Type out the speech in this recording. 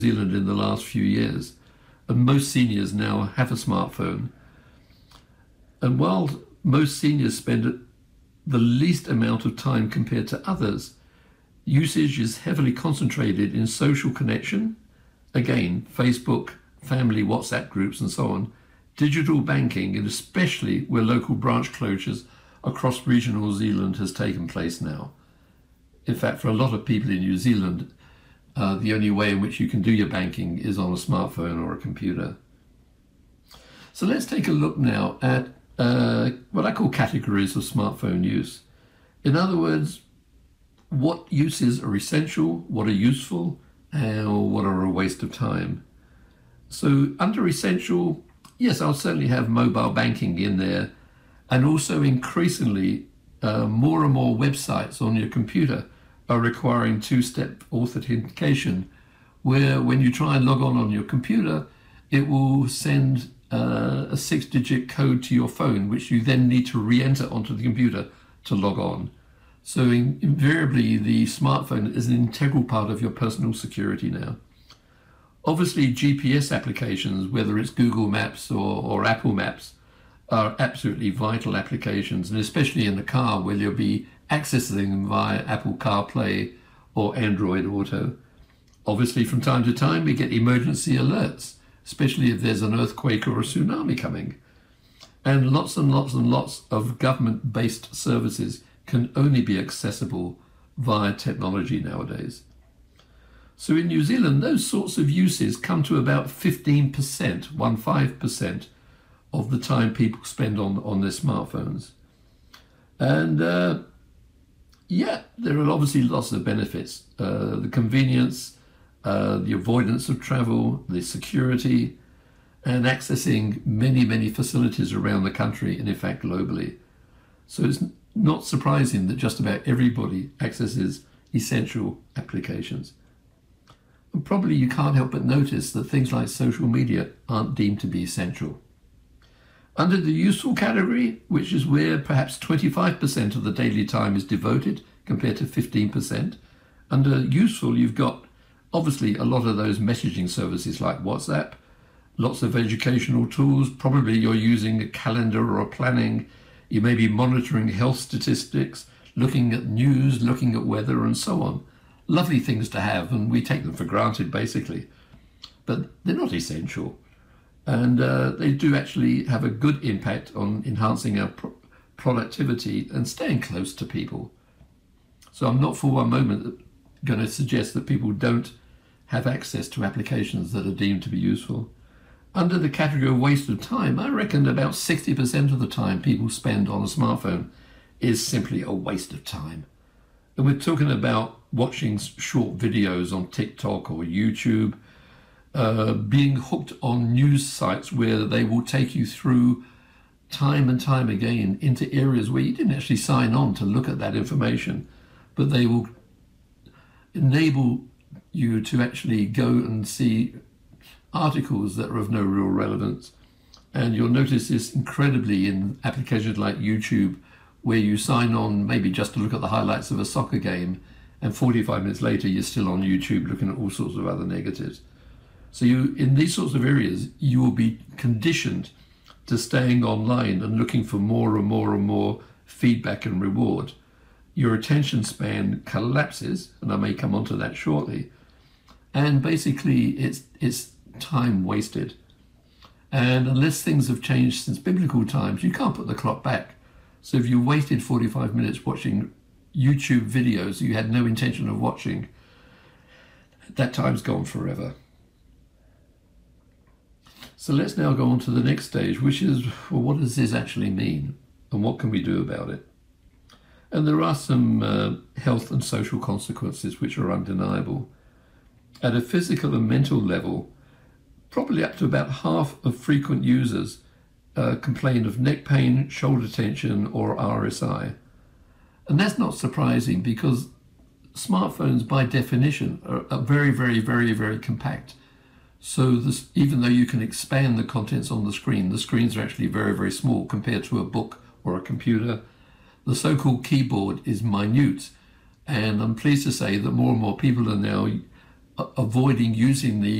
Zealand in the last few years, and most seniors now have a smartphone. And while most seniors spend the least amount of time compared to others, usage is heavily concentrated in social connection, again, Facebook, family WhatsApp groups and so on, digital banking, and especially where local branch closures across regional Zealand has taken place now. In fact, for a lot of people in New Zealand, the only way in which you can do your banking is on a smartphone or a computer. So let's take a look now at what I call categories of smartphone use. In other words, what uses are essential, what are useful, and what are a waste of time. So under essential, yes, I'll certainly have mobile banking in there, and also increasingly more and more websites on your computer are requiring two-step authentication, where when you try and log on your computer, it will send a 6-digit code to your phone, which you then need to re-enter onto the computer to log on. So invariably, the smartphone is an integral part of your personal security now. Obviously, GPS applications, whether it's Google Maps or Apple Maps, are absolutely vital applications, and especially in the car where you'll be accessing them via Apple CarPlay or Android Auto. Obviously, from time to time, we get emergency alerts, especially if there's an earthquake or a tsunami coming. And lots of government-based services can only be accessible via technology nowadays. So in New Zealand, those sorts of uses come to about 15%, 15%, of the time people spend on their smartphones. And yeah, there are obviously lots of benefits. The convenience, the avoidance of travel, the security, and accessing many facilities around the country and in fact globally. So it's not surprising that just about everybody accesses essential applications. And probably you can't help but notice that things like social media aren't deemed to be essential. Under the useful category, which is where perhaps 25% of the daily time is devoted compared to 15%, under useful you've got obviously a lot of those messaging services like WhatsApp, lots of educational tools, probably you're using a calendar or a planning, you may be monitoring health statistics, looking at news, looking at weather and so on. Lovely things to have, and we take them for granted basically, but they're not essential. And they do actually have a good impact on enhancing our productivity and staying close to people. So I'm not for one moment going to suggest that people don't have access to applications that are deemed to be useful. Under the category of waste of time, I reckon about 60% of the time people spend on a smartphone is simply a waste of time. And we're talking about watching short videos on TikTok or YouTube, being hooked on news sites where they will take you through time and time again into areas where you didn't actually sign on to look at that information, but they will enable you to actually go and see articles that are of no real relevance. And you'll notice this incredibly in applications like YouTube, where you sign on maybe just to look at the highlights of a soccer game, and 45 minutes later you're still on YouTube looking at all sorts of other negatives. So in these sorts of areas, you will be conditioned to staying online and looking for more and more feedback and reward. Your attention span collapses, and I may come onto that shortly. And basically, it's time wasted. And unless things have changed since biblical times, you can't put the clock back. So if you wasted 45 minutes watching YouTube videos you had no intention of watching, that time's gone forever. So let's now go on to the next stage, which is, well, what does this actually mean? And what can we do about it? And there are some health and social consequences which are undeniable. At a physical and mental level, probably up to about half of frequent users complain of neck pain, shoulder tension, or RSI. And that's not surprising because smartphones, by definition, are very compact. So even though you can expand the contents on the screens are actually very small compared to a book or a computer. The so-called keyboard is minute, and I'm pleased to say that more and more people are now avoiding using the